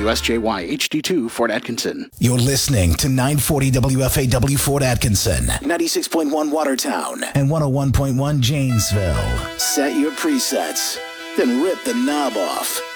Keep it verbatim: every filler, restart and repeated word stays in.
W S J Y H D two Fort Atkinson. You're listening to nine forty W F A W Fort Atkinson, ninety-six point one Watertown, and one oh one point one Janesville. Set your presets, then rip the knob off.